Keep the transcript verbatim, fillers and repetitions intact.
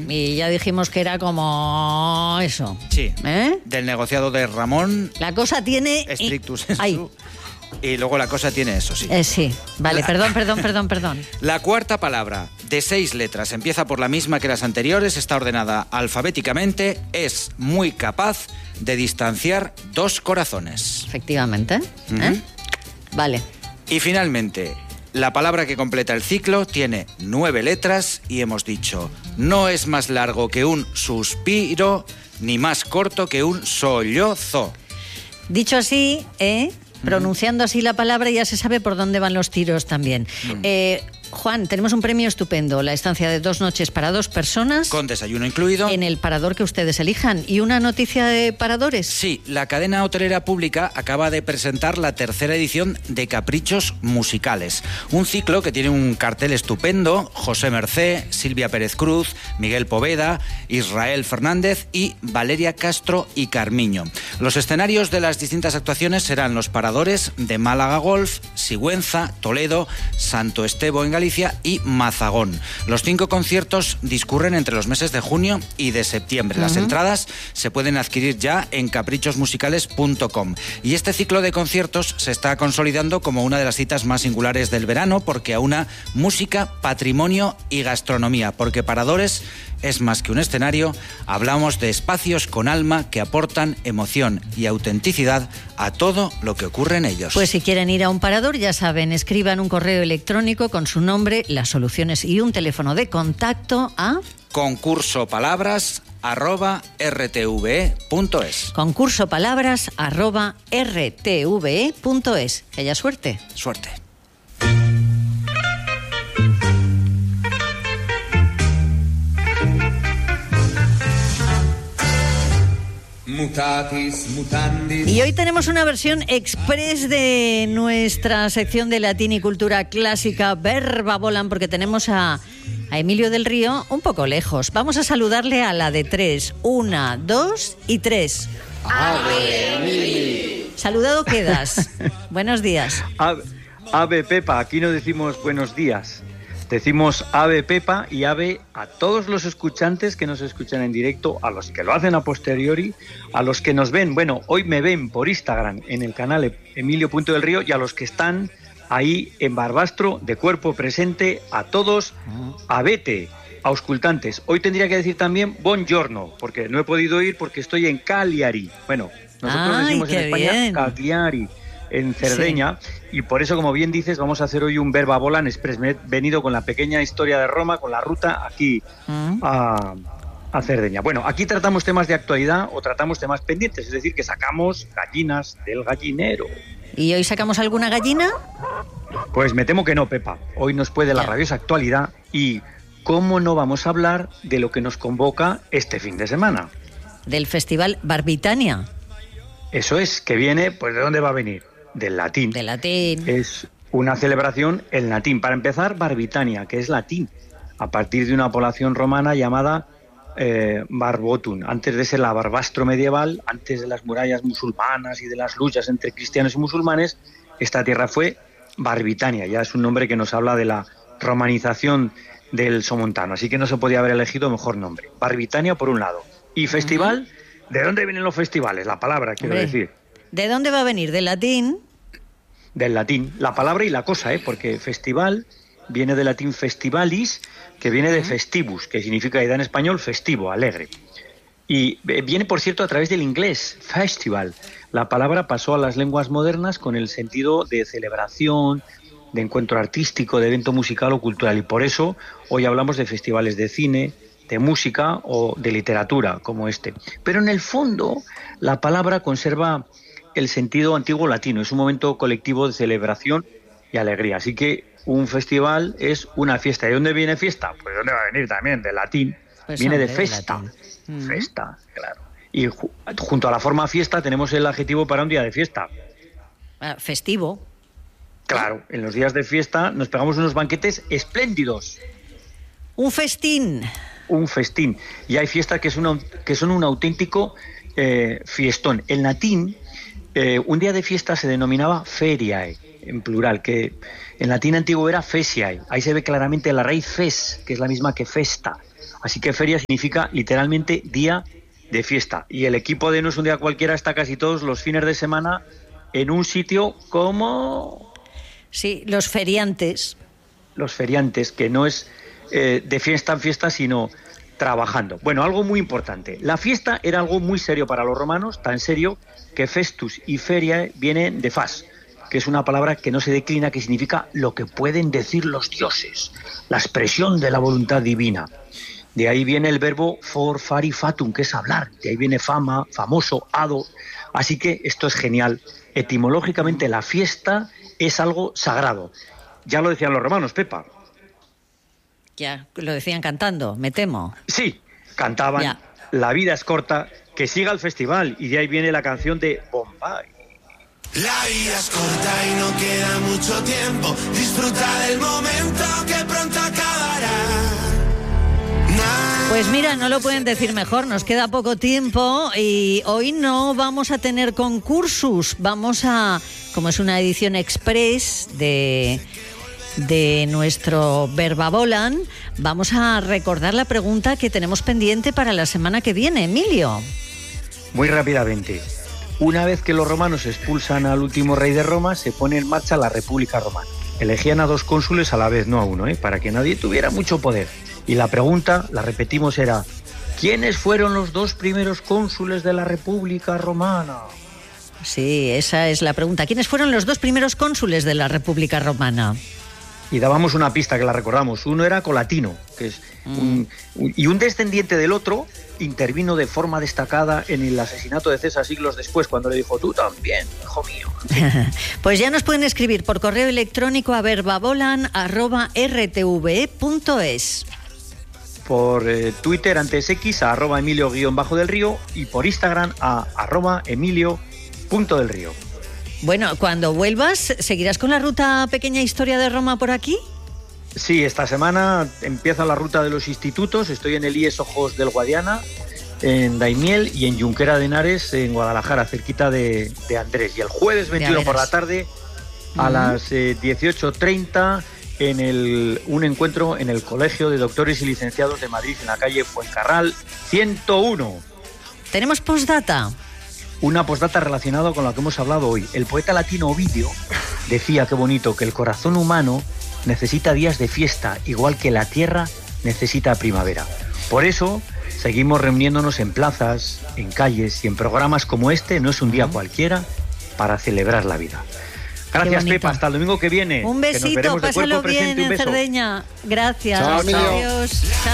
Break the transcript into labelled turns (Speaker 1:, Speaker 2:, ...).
Speaker 1: Uh-huh. Y ya dijimos que era como eso.
Speaker 2: Sí.
Speaker 1: ¿Eh?
Speaker 2: Del negociado de Ramón.
Speaker 1: La cosa tiene...
Speaker 2: Strictus
Speaker 1: y...
Speaker 2: sensu. Y luego la cosa tiene eso, sí.
Speaker 1: Eh, sí, vale,
Speaker 2: la...
Speaker 1: perdón, perdón, perdón, perdón.
Speaker 2: La cuarta palabra, de seis letras, empieza por la misma que las anteriores, está ordenada alfabéticamente, es muy capaz de distanciar dos corazones.
Speaker 1: Efectivamente.
Speaker 2: Uh-huh.
Speaker 1: ¿Eh? Vale.
Speaker 2: Y finalmente, la palabra que completa el ciclo tiene nueve letras y hemos dicho, no es más largo que un suspiro, ni más corto que un sollozo.
Speaker 1: Dicho así, ¿eh? Pronunciando así la palabra ya se sabe por dónde van los tiros también. Mm. Eh, Juan, tenemos un premio estupendo, la estancia de dos noches para dos personas.
Speaker 2: Con desayuno incluido.
Speaker 1: En el parador que ustedes elijan. ¿Y una noticia de paradores?
Speaker 2: Sí, la cadena hotelera pública acaba de presentar la tercera edición de Caprichos Musicales. Un ciclo que tiene un cartel estupendo, José Mercé, Silvia Pérez Cruz, Miguel Poveda, Israel Fernández y Valeria Castro y Carmiño. Los escenarios de las distintas actuaciones serán los paradores de Málaga Golf, Sigüenza, Toledo, Santo Estevo en Galicia y Mazagón. Los cinco conciertos discurren entre los meses de junio y de septiembre. Las uh-huh. entradas se pueden adquirir ya en caprichos musicales punto com. Y este ciclo de conciertos se está consolidando como una de las citas más singulares del verano porque aúna música, patrimonio y gastronomía. Porque Paradores es más que un escenario, hablamos de espacios con alma que aportan emoción y autenticidad a todo lo que ocurre en ellos.
Speaker 1: Pues si quieren ir a un parador, ya saben, escriban un correo electrónico con su nombre, las soluciones y un teléfono de contacto a...
Speaker 2: concursopalabras arroba rtve punto es.
Speaker 1: concursopalabras arroba rtve punto es. Que haya suerte.
Speaker 2: Suerte.
Speaker 3: Mutatis mutandis.
Speaker 1: Y hoy tenemos una versión express de nuestra sección de latín y cultura clásica, Verba Volant, porque tenemos a, a Emilio del Río un poco lejos. Vamos a saludarle a la de tres. Una, dos y tres.
Speaker 4: ¡Ave, Emilio!
Speaker 1: Saludado quedas. Buenos días.
Speaker 5: Ave, ave Pepa, aquí no decimos buenos días. Decimos ave Pepa y ave a todos los escuchantes que nos escuchan en directo, a los que lo hacen a posteriori, a los que nos ven, bueno, hoy me ven por Instagram en el canal Emilio Punto del Río y a los que están ahí en Barbastro de cuerpo presente, a todos, avete, auscultantes. Hoy tendría que decir también buongiorno, porque no he podido ir porque estoy en Cagliari. Bueno, nosotros
Speaker 1: Ay,
Speaker 5: decimos en España
Speaker 1: bien.
Speaker 5: Cagliari, en Cerdeña, sí. Y por eso, como bien dices, vamos a hacer hoy un Verba Volant Express. Me he venido con la pequeña historia de Roma, con la ruta aquí mm. a, a Cerdeña. Bueno, aquí tratamos temas de actualidad o tratamos temas pendientes, es decir, que sacamos gallinas del gallinero.
Speaker 1: ¿Y hoy sacamos alguna gallina?
Speaker 5: Pues me temo que no, Pepa. Hoy nos puede la rabiosa actualidad y cómo no vamos a hablar de lo que nos convoca este fin de semana.
Speaker 1: Del Festival Barbitania.
Speaker 5: Eso es, que viene, pues ¿de dónde va a venir? Del latín.
Speaker 1: Del latín.
Speaker 5: Es una celebración en latín. Para empezar, Barbitania, que es latín, a partir de una población romana llamada eh, Barbotum. Antes de ser la Barbastro medieval, antes de las murallas musulmanas y de las luchas entre cristianos y musulmanes, esta tierra fue Barbitania. Ya es un nombre que nos habla de la romanización del somontano. Así que no se podía haber elegido mejor nombre. Barbitania por un lado. Y festival, uh-huh. ¿De dónde vienen los festivales? La palabra, quiero Hombre, decir.
Speaker 1: ¿De dónde va a venir? ¿Del latín?
Speaker 5: Del latín, la palabra y la cosa, ¿eh? Porque festival viene del latín festivalis, que viene de festivus, que significa en español festivo, alegre. Y viene, por cierto, a través del inglés, festival. La palabra pasó a las lenguas modernas con el sentido de celebración, de encuentro artístico, de evento musical o cultural. Y por eso hoy hablamos de festivales de cine, de música o de literatura, como este. Pero en el fondo, la palabra conserva el sentido antiguo latino, es un momento colectivo de celebración y alegría. Así que un festival es una fiesta. ¿De dónde viene fiesta? Pues ¿de dónde va a venir también? Del latín.
Speaker 1: Pues
Speaker 5: viene
Speaker 1: hombre,
Speaker 5: de festa.
Speaker 1: Mm.
Speaker 5: Festa, claro. Y ju- junto a la forma fiesta tenemos el adjetivo para un día de fiesta.
Speaker 1: Ah, festivo.
Speaker 5: Claro, en los días de fiesta nos pegamos unos banquetes espléndidos.
Speaker 1: Un festín.
Speaker 5: Un festín. Y hay fiestas que son un, que son un auténtico eh, fiestón. En latín, eh, un día de fiesta se denominaba feriae, en plural, que en latín antiguo era fesiae. Ahí se ve claramente la raíz fes, que es la misma que festa. Así que feria significa literalmente día de fiesta. Y el equipo de No es un día cualquiera está casi todos los fines de semana en un sitio como...
Speaker 1: Sí, los feriantes.
Speaker 5: Los feriantes, que no es eh, de fiesta en fiesta, sino trabajando. Bueno, algo muy importante. La fiesta era algo muy serio para los romanos, tan serio que festus y feria vienen de fas, que es una palabra que no se declina, que significa lo que pueden decir los dioses, la expresión de la voluntad divina. De ahí viene el verbo for, fari, fatum, que es hablar. De ahí viene fama, famoso, ado. Así que esto es genial. Etimológicamente la fiesta es algo sagrado. Ya lo decían los romanos, Pepa.
Speaker 1: Ya, lo decían cantando, me temo.
Speaker 5: Sí, cantaban.
Speaker 1: Ya.
Speaker 5: La vida es corta, que siga el festival. Y de ahí viene la canción de Bombay.
Speaker 3: La vida es corta y no queda mucho tiempo. Disfruta del momento que pronto acabará.
Speaker 1: Pues mira, no lo pueden decir mejor, nos queda poco tiempo y hoy no vamos a tener concursos, vamos a, como es una edición express de, de nuestro Verbabolan, vamos a recordar la pregunta que tenemos pendiente para la semana que viene, Emilio.
Speaker 5: Muy rápidamente. Una vez que los romanos expulsan al último rey de Roma, se pone en marcha la República Romana. Elegían a dos cónsules a la vez, no a uno, ¿eh? Para que nadie tuviera mucho poder. Y la pregunta, la repetimos, era: ¿quiénes fueron los dos primeros cónsules de la República Romana?
Speaker 1: Sí, esa es la pregunta. ¿Quiénes fueron los dos primeros cónsules de la República Romana?
Speaker 5: Y dábamos una pista que la recordamos. Uno era Colatino, que es un, un, y un descendiente del otro intervino de forma destacada en el asesinato de César siglos después, cuando le dijo: tú también, hijo mío.
Speaker 1: Pues ya nos pueden escribir por correo electrónico a verbabolan arroba r t v e punto es.
Speaker 5: Por eh, Twitter, antes X, a arroba Emilio guión bajo del Río, y por Instagram a arroba Emilio punto del Río.
Speaker 1: Bueno, cuando vuelvas, ¿seguirás con la ruta Pequeña Historia de Roma por aquí?
Speaker 5: Sí, esta semana empieza la ruta de los institutos. Estoy en el I E S Ojos del Guadiana, en Daimiel, y en Junquera de Henares, en Guadalajara, cerquita de, de Andrés. Y el jueves veintiuno por la tarde, a uh-huh. las eh, dieciocho treinta, en el, un encuentro en el Colegio de Doctores y Licenciados de Madrid, en la calle Fuencarral ciento uno.
Speaker 1: ¿Tenemos postdata?
Speaker 5: Una postdata relacionada con lo que hemos hablado hoy. El poeta latino Ovidio decía, qué bonito, que el corazón humano necesita días de fiesta, igual que la tierra necesita primavera. Por eso seguimos reuniéndonos en plazas, en calles y en programas como este, No es un día cualquiera, para celebrar la vida. Gracias, Pepa. Hasta el domingo que viene.
Speaker 1: Un besito,
Speaker 5: que nos veremos de
Speaker 1: pásalo
Speaker 5: cuerpo presente.
Speaker 1: bien
Speaker 5: Un beso.
Speaker 1: en Cerdeña. Gracias.
Speaker 5: Chao,
Speaker 1: adiós. Chao.